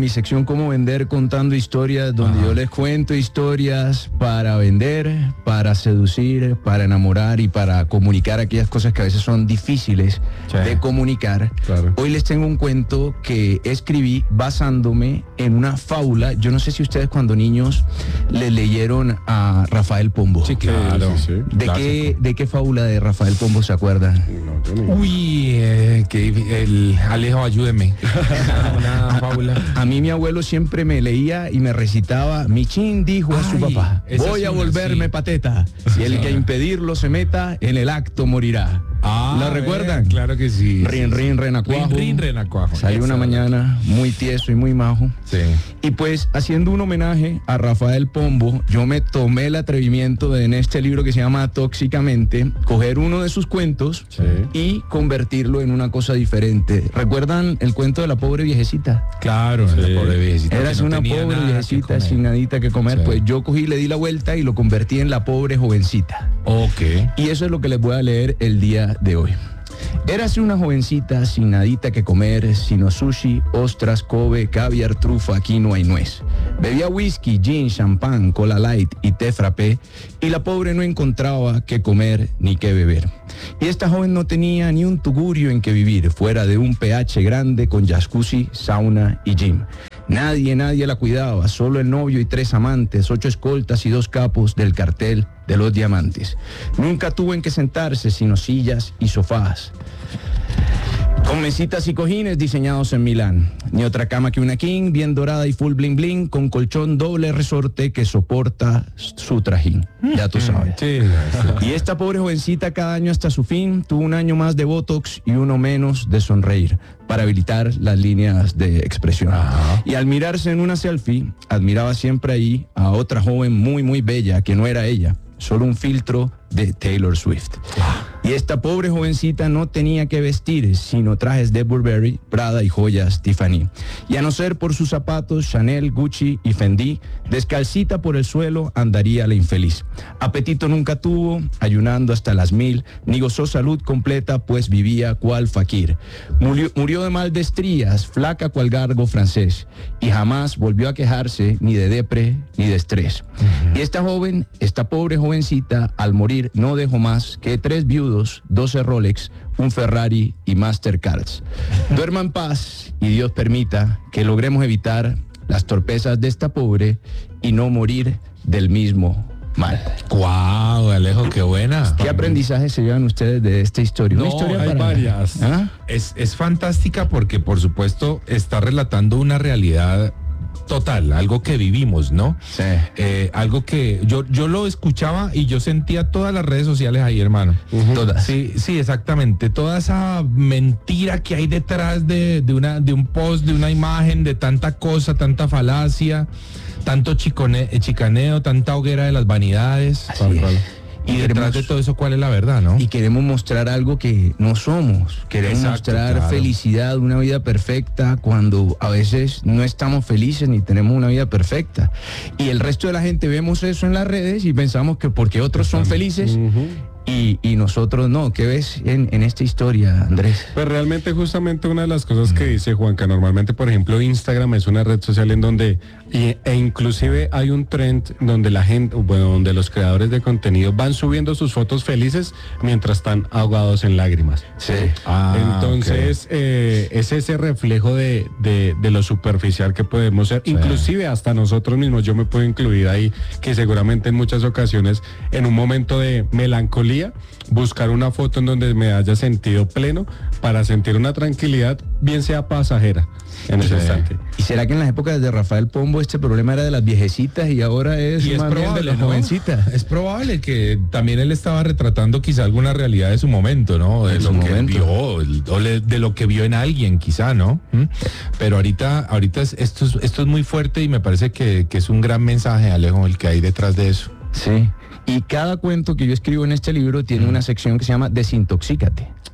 mi sección Cómo Vender Contando Historias, donde yo les cuento historias para vender, para seducir, para enamorar y para comunicar aquellas cosas que a veces son difíciles de comunicar. Claro. Hoy les tengo un cuento que escribí basándome en una fábula. Yo no sé si ustedes cuando niños le leyeron a Rafael Pombo. Sí, claro. Sí. ¿De qué fábula de Rafael Pombo se acuerdan? Uy, Alejo, ayúdeme. Una fábula. A mí mi abuelo siempre me leía y me recitaba: Michín dijo a su papá, voy a volverme pateta, y el que a impedirlo se meta, en el acto morirá. ¿La recuerdan? Claro que sí. Rin, rin, renacuajo. Rin, renacuajo. Salió una mañana muy tieso y muy majo. Sí. Y pues, haciendo un homenaje a Rafael Pombo, yo me tomé el atrevimiento de, en este libro que se llama Tóxicamente, coger uno de sus cuentos y convertirlo en una cosa diferente. ¿Recuerdan el cuento de la pobre viejecita? Claro, la pobre viejecita. Eras una pobre viejecita sin nadita que comer. Pues yo cogí, le di la vuelta y lo convertí en la pobre jovencita. Ok. Y eso es lo que les voy a leer el día de hoy. Érase una jovencita sin nadita que comer, sino sushi, ostras, Kobe, caviar, trufa, quinoa y nuez. Bebía whisky, gin, champán, cola light y té frappé, y la pobre no encontraba qué comer ni qué beber. Y esta joven no tenía ni un tugurio en que vivir, fuera de un PH grande con jacuzzi, sauna y gym. Nadie la cuidaba, solo el novio y 3 amantes, 8 escoltas y 2 capos del cartel de los diamantes. Nunca tuvo en que sentarse, sino sillas y sofás, con mesitas y cojines diseñados en Milán. Ni otra cama que una king, bien dorada y full bling bling, con colchón doble resorte que soporta su trajín. Ya tú sabes. Sí. Y esta pobre jovencita cada año hasta su fin tuvo un año más de botox y uno menos de sonreír, para habilitar las líneas de expresión. Y al mirarse en una selfie, admiraba siempre ahí a otra joven muy muy bella, que no era ella, solo un filtro de Taylor Swift. Y esta pobre jovencita no tenía que vestir, sino trajes de Burberry, Prada y joyas Tiffany. Y a no ser por sus zapatos Chanel, Gucci y Fendi, descalcita por el suelo andaría la infeliz. Apetito nunca tuvo, ayunando hasta las 1000, ni gozó salud completa, pues vivía cual fakir. Murió de mal de estrías, flaca cual gargo francés, y jamás volvió a quejarse ni de depre ni de estrés. Y esta pobre jovencita, al morir, no dejó más que 3 viudos, 12 Rolex, un Ferrari y Mastercards. Duerma en paz y Dios permita que logremos evitar las torpezas de esta pobre y no morir del mismo mal. Guau, Alejo, qué buena. ¿Qué aprendizaje se llevan ustedes de esta historia? No, hay varias. Es fantástica porque, por supuesto, está relatando una realidad total, algo que vivimos, ¿no? Sí. Algo que yo lo escuchaba y yo sentía todas las redes sociales ahí, hermano. Todas. Sí, exactamente. Toda esa mentira que hay detrás de un post, de una imagen, de tanta cosa, tanta falacia, tanto chicaneo, tanta hoguera de las vanidades. Y detrás de todo eso, ¿cuál es la verdad, no? Y queremos mostrar algo que no somos. Queremos mostrar felicidad, una vida perfecta, cuando a veces no estamos felices ni tenemos una vida perfecta. Y el resto de la gente vemos eso en las redes y pensamos que porque otros son felices y nosotros no. ¿Qué ves en esta historia, Andrés? Pues realmente justamente una de las cosas que dice Juanca, normalmente por ejemplo Instagram es una red social en donde e inclusive hay un trend donde la gente, donde los creadores de contenido van subiendo sus fotos felices mientras están ahogados en lágrimas. Sí. Entonces es ese reflejo de lo superficial que podemos ser, inclusive hasta nosotros mismos. Yo me puedo incluir ahí, que seguramente en muchas ocasiones en un momento de melancolía buscar una foto en donde me haya sentido pleno para sentir una tranquilidad, bien sea pasajera en ese instante. ¿Y será que en las épocas de Rafael Pombo este problema era de las viejecitas y ahora es más bien de las jovencitas? Es probable que también él estaba retratando quizá alguna realidad de su momento, ¿no? De lo que vio, o de lo que vio en alguien, quizá, ¿no? Pero ahorita esto es muy fuerte y me parece que es un gran mensaje, Alejo, el que hay detrás de eso. Sí. Y cada cuento que yo escribo en este libro tiene una sección que se llama Desintoxícate.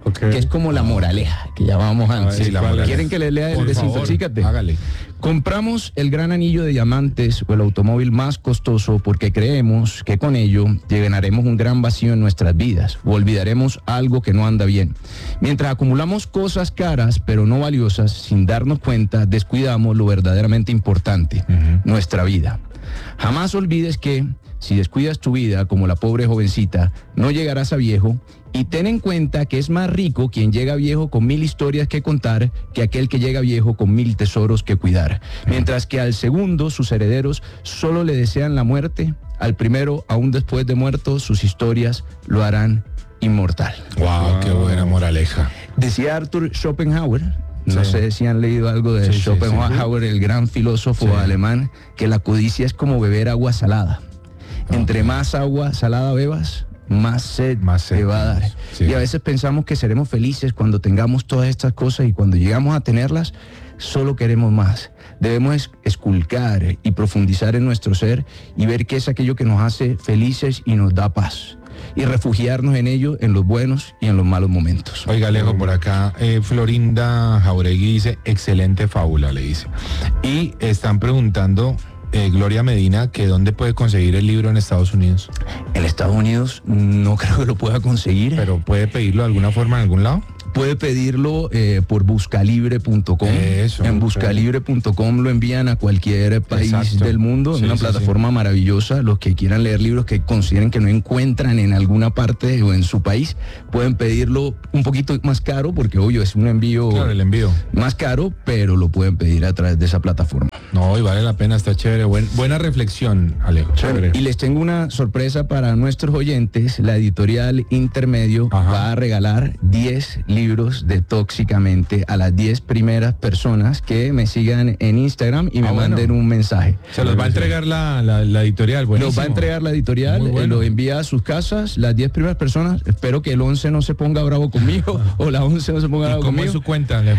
que es como la moraleja que llamábamos antes. Sí, ¿Quieren que les lea el desintoxícate? Hágale. Compramos el gran anillo de diamantes o el automóvil más costoso porque creemos que con ello llenaremos un gran vacío en nuestras vidas o olvidaremos algo que no anda bien. Mientras acumulamos cosas caras pero no valiosas, sin darnos cuenta, descuidamos lo verdaderamente importante, nuestra vida. Jamás olvides que si descuidas tu vida como la pobre jovencita, no llegarás a viejo. Y ten en cuenta que es más rico quien llega viejo con 1000 historias que contar que aquel que llega viejo con 1000 tesoros que cuidar. Mientras que al segundo, sus herederos solo le desean la muerte, al primero, aún después de muerto, sus historias lo harán inmortal. Wow, qué buena moraleja. Decía Arthur Schopenhauer, no sé si han leído algo de Schopenhauer, el gran filósofo alemán, que la codicia es como beber agua salada. Entre más agua salada bebas, más sed te va a dar. Y a veces pensamos que seremos felices cuando tengamos todas estas cosas y cuando llegamos a tenerlas, solo queremos más. Debemos esculcar y profundizar en nuestro ser y ver qué es aquello que nos hace felices y nos da paz. Y refugiarnos en ello en los buenos y en los malos momentos. Oiga, Alejo, por acá Florinda Jauregui dice, excelente fábula, le dice. Y están preguntando... Gloria Medina, que ¿dónde puede conseguir el libro en Estados Unidos? En Estados Unidos no creo que lo pueda conseguir. ¿Pero puede pedirlo de alguna forma en algún lado? Puede pedirlo por buscalibre.com. En buscalibre.com lo envían a cualquier país del mundo. Es una plataforma maravillosa. Los que quieran leer libros que consideren que no encuentran en alguna parte o en su país, pueden pedirlo un poquito más caro, porque obvio es un envío, el envío más caro, pero lo pueden pedir a través de esa plataforma. No, y vale la pena, está chévere. Buena reflexión, Alejo. Chévere. Y les tengo una sorpresa para nuestros oyentes. La editorial Intermedio va a regalar 10 libros de Tóxicamente a las 10 primeras personas que me sigan en Instagram y me manden un mensaje. Se los va a entregar la editorial. Buenísimo. Los va a entregar la editorial, lo envía a sus casas, las 10 primeras personas. Espero que el 11 no se ponga bravo conmigo o la 11 no se ponga bravo conmigo. ¿Cómo es su cuenta, Alejo?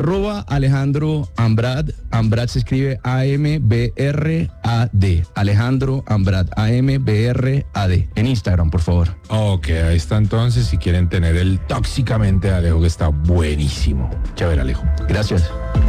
@Alejandro Ambrad. Ambrad se escribe AMBRAD. Alejandro Ambrad, AMBRAD. En Instagram, por favor. Ok, ahí está entonces, si quieren tener el Tóxicamente de Alejo, que está buenísimo. Chévere, Alejo. Gracias.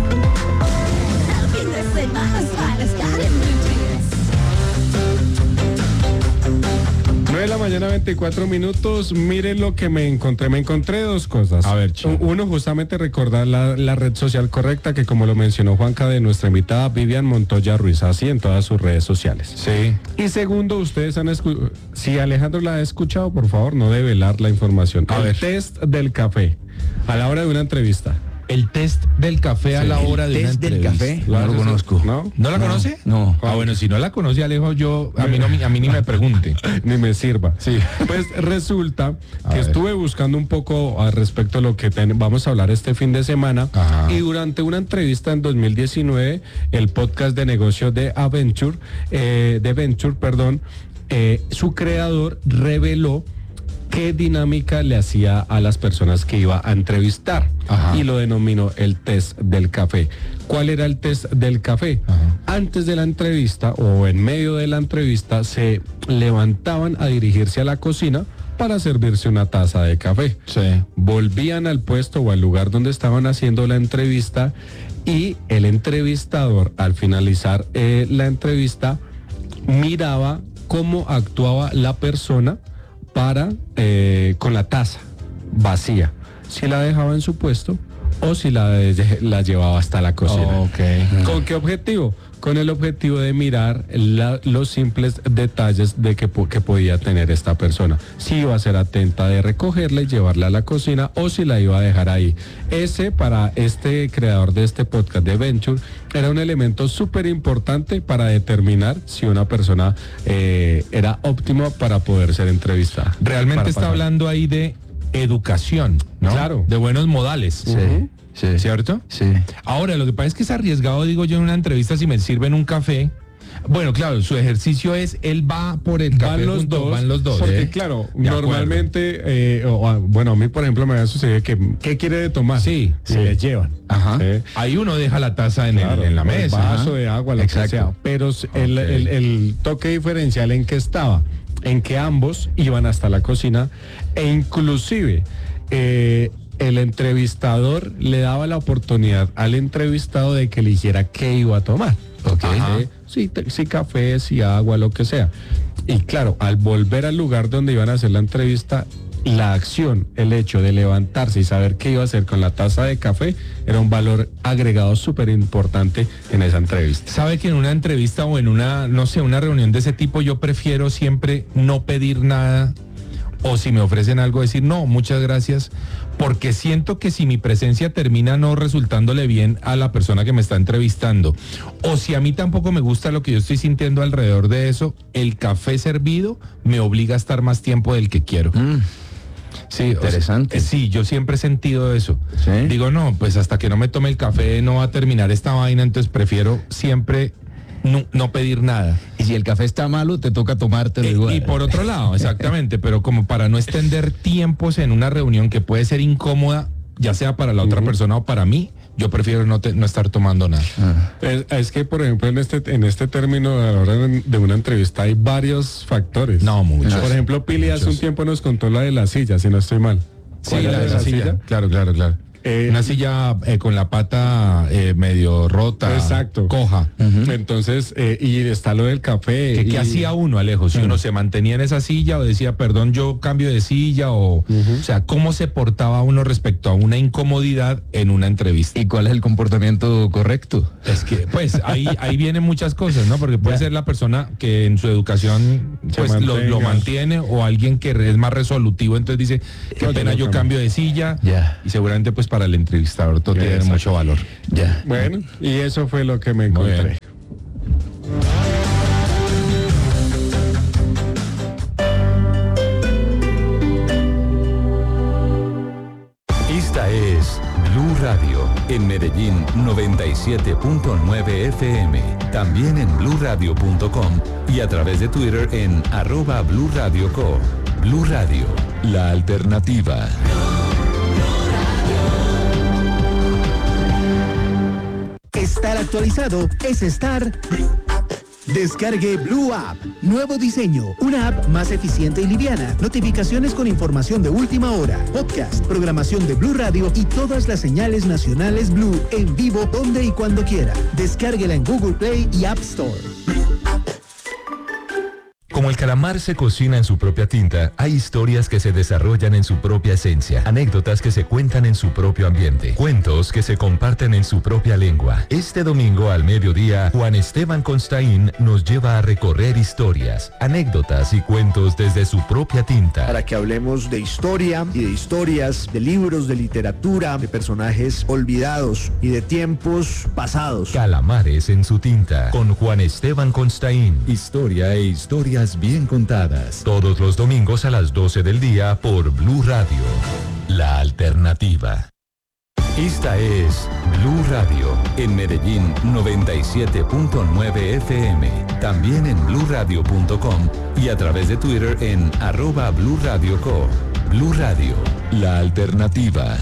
9:24 a.m. Miren lo que me encontré. Me encontré dos cosas. A ver, chico. Uno, justamente recordar la red social correcta, que como lo mencionó Juanca, de nuestra invitada Vivian Montoya Ruiz, así en todas sus redes sociales. Sí. Y segundo, ustedes han escuchado, si Alejandro la ha escuchado, por favor, no develar la información. El test del café a la hora de una entrevista. El test del café a la hora de una entrevista. ¿El test del café? No lo conozco. ¿No la conoce? No. Bueno, si no la conoce, Alejo, a mí ni me pregunte. Ni me sirva. Sí. Pues resulta que estuve buscando un poco al respecto de lo que vamos a hablar este fin de semana. Y durante una entrevista en 2019, el podcast de negocio de Venture, su creador reveló qué dinámica le hacía a las personas que iba a entrevistar. Y lo denominó el test del café. ¿Cuál era el test del café? Antes de la entrevista o en medio de la entrevista se levantaban a dirigirse a la cocina para servirse una taza de café. Volvían al puesto o al lugar donde estaban haciendo la entrevista y el entrevistador, al finalizar la entrevista, miraba cómo actuaba la persona con la taza vacía, si la dejaba en su puesto o si la llevaba hasta la cocina. ¿Con qué objetivo? Con el objetivo de mirar los simples detalles de que podía tener esta persona. Si iba a ser atenta de recogerla y llevarla a la cocina o si la iba a dejar ahí. Ese, para este creador de este podcast de Venture, era un elemento súper importante para determinar si una persona era óptima para poder ser entrevistada. Realmente está hablando ahí de educación, ¿no? Claro. De buenos modales. Sí. ¿Cierto? Sí. Ahora, lo que pasa es que es arriesgado, digo yo, en una entrevista, si me sirven un café. Bueno, claro, su ejercicio es, él va por el café, van los dos. Porque claro, normalmente, a mí por ejemplo me ha sucedido que, ¿qué quiere de tomar? Sí. Les llevan. Ahí uno deja la taza en la mesa. Un vaso de agua, lo que sea. Pero el toque diferencial en que estaba, en que ambos iban hasta la cocina e inclusive el entrevistador le daba la oportunidad al entrevistado de que eligiera qué iba a tomar. Okay. Sí, café, sí, agua, lo que sea. Y claro, al volver al lugar donde iban a hacer la entrevista, la acción, el hecho de levantarse y saber qué iba a hacer con la taza de café era un valor agregado súper importante en esa entrevista. Sabe que en una entrevista o en una, no sé, una reunión de ese tipo, yo prefiero siempre no pedir nada, o si me ofrecen algo decir no, muchas gracias, porque siento que si mi presencia termina no resultándole bien a la persona que me está entrevistando, o si a mí tampoco me gusta lo que yo estoy sintiendo alrededor de eso, el café servido me obliga a estar más tiempo del que quiero. Sí, interesante. Sí, yo siempre he sentido eso. ¿Sí? Digo, no, pues hasta que no me tome el café no va a terminar esta vaina, entonces prefiero siempre no pedir nada. Y si el café está malo, te toca tomártelo igual. Y por otro lado, exactamente, pero como para no extender tiempos en una reunión que puede ser incómoda, ya sea para la otra persona o para mí, yo prefiero no estar tomando nada. Es que, por ejemplo, en este término, a la hora de una entrevista hay varios factores. No, muchos. Por ejemplo, Pili hace un tiempo nos contó la de la silla, si no estoy mal. Sí, la de la silla. Claro. Una silla con la pata medio rota. Exacto. Coja. Entonces, y está lo del café. ¿Qué hacía uno, Alejo? Si uno se mantenía en esa silla o decía, perdón, yo cambio de silla, o sea, ¿cómo se portaba uno respecto a una incomodidad en una entrevista? ¿Y cuál es el comportamiento correcto? Es que, pues, ahí vienen muchas cosas, ¿no? Porque puede ser la persona que en su educación pues lo mantiene, o alguien que es más resolutivo, entonces dice, qué pena, yo cambio de silla, y seguramente pues para el entrevistador todo tiene mucho valor. Bueno, y eso fue lo que me encontré. Esta es Blue Radio, en Medellín 97.9 FM, también en bluradio.com y a través de Twitter en @BlueRadioCo. Blue Radio, la alternativa. Estar actualizado es estar... Descargue Blue App. Nuevo diseño. Una app más eficiente y liviana. Notificaciones con información de última hora. Podcast, programación de Blue Radio y todas las señales nacionales Blue en vivo donde y cuando quiera. Descárguela en Google Play y App Store. Como el calamar se cocina en su propia tinta, hay historias que se desarrollan en su propia esencia, anécdotas que se cuentan en su propio ambiente, cuentos que se comparten en su propia lengua. Este domingo al mediodía, Juan Esteban Constaín nos lleva a recorrer historias, anécdotas y cuentos desde su propia tinta. Para que hablemos de historia y de historias, de libros, de literatura, de personajes olvidados y de tiempos pasados. Calamares en su tinta, con Juan Esteban Constaín. Historia e historias bien contadas. Todos los domingos a las 12 del día por Blue Radio, la alternativa. Esta es Blue Radio, en Medellín 97.9 FM, también en bluradio.com y a través de Twitter en @BlueRadioCo. Blue Radio, la alternativa.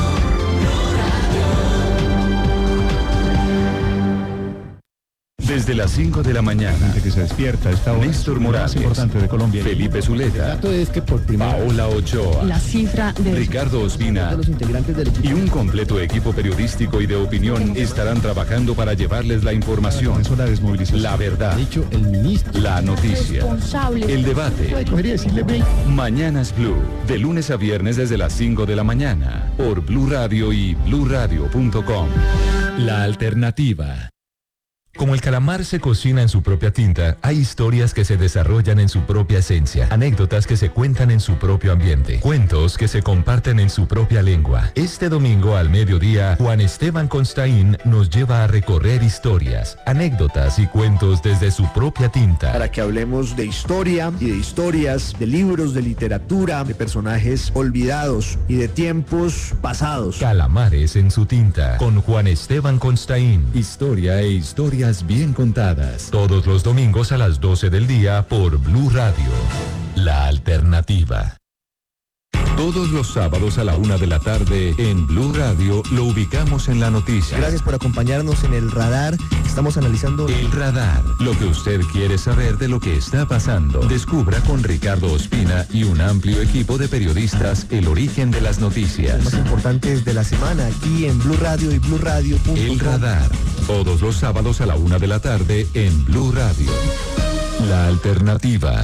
Desde las 5 de la mañana, que se despierta a esta hora, Néstor Morales, más importante de Colombia. Felipe Zuleta, El dato es que por primera Paola Ochoa, la cifra de Ricardo Ospina De los integrantes del equipo. y un completo equipo periodístico y de opinión estarán trabajando para llevarles la información, comenzó la desmovilización. la verdad, Ha dicho el ministro. la noticia, responsable. el debate. Puede coger y decirle, break. Mañanas Blue, de lunes a viernes desde las 5 de la mañana, por Blue Radio y bluradio.com. La alternativa. Como el calamar se cocina en su propia tinta, hay historias que se desarrollan en su propia esencia, anécdotas que se cuentan en su propio ambiente, cuentos que se comparten en su propia lengua. Este domingo al mediodía, Juan Esteban Constaín nos lleva a recorrer historias, anécdotas y cuentos desde su propia tinta. Para que hablemos de historia y de historias, de libros, de literatura, de personajes olvidados y de tiempos pasados. Calamares en su tinta, con Juan Esteban Constaín. Historia e historias bien contadas. Todos los domingos a las 12 del día por Blue Radio, la alternativa. Todos los sábados a la 1 de la tarde en Blue Radio lo ubicamos en la noticia. Gracias por acompañarnos en El Radar. Estamos analizando... El Radar, lo que usted quiere saber de lo que está pasando. Descubra con Ricardo Ospina y un amplio equipo de periodistas el origen de las noticias. Los más importantes de la semana aquí en Blue Radio y BlueRadio.com. El Radar, todos los sábados a la 1 de la tarde en Blue Radio. La alternativa.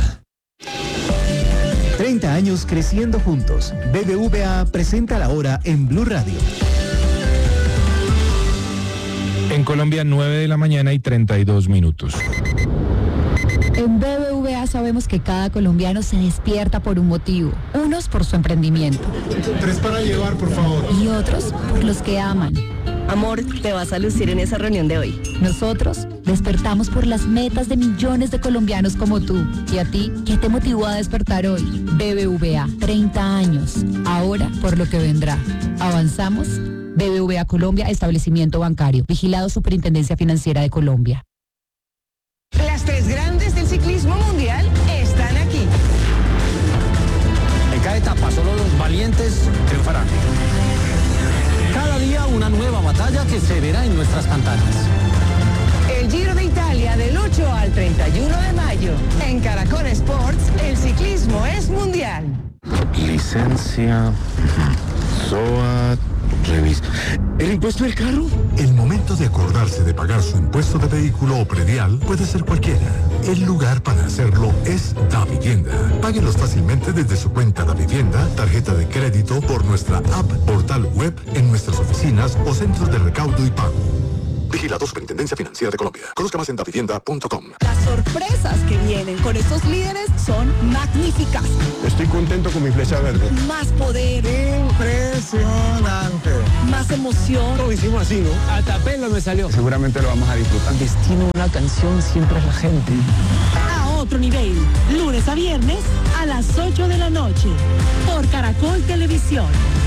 30 años creciendo juntos. BBVA presenta la hora en Blue Radio. En Colombia, 9 de la mañana y 32 minutos. En BBVA sabemos que cada colombiano se despierta por un motivo. Unos por su emprendimiento. 3 para llevar, por favor. Y otros por los que aman. Amor, te vas a lucir en esa reunión de hoy. Nosotros despertamos por las metas de millones de colombianos como tú. ¿Y a ti qué te motivó a despertar hoy? BBVA, 30 años. Ahora por lo que vendrá. ¿Avanzamos? BBVA Colombia, establecimiento bancario. Vigilado Superintendencia Financiera de Colombia. Las 3 grandes del ciclismo mundial están aquí. En cada etapa solo los valientes triunfarán. Cada día una nueva batalla que se verá en nuestras pantallas. El Giro de Italia del 8 al 31 de mayo. En Caracol Sports, el ciclismo es mundial. Licencia, SOAT, revista. ¿El impuesto del carro? El momento de acordarse de pagar su impuesto de vehículo o predial puede ser cualquiera. El lugar para hacerlo es Davivienda. Páguelos fácilmente desde su cuenta Davivienda, tarjeta de crédito, por nuestra app, portal web, en nuestras oficinas o centros de recaudo y pago. Vigilado Superintendencia Financiera de Colombia. Conozca más en davivienda.com. Las sorpresas que vienen con estos líderes son magníficas. Estoy contento con mi flecha verde. Más poder. Impresionante. Más emoción. Lo hicimos así, ¿no? Hasta pelo me salió. Seguramente lo vamos a disfrutar. El destino de una canción siempre es la gente. A otro nivel. Lunes a viernes a las 8 de la noche. Por Caracol Televisión.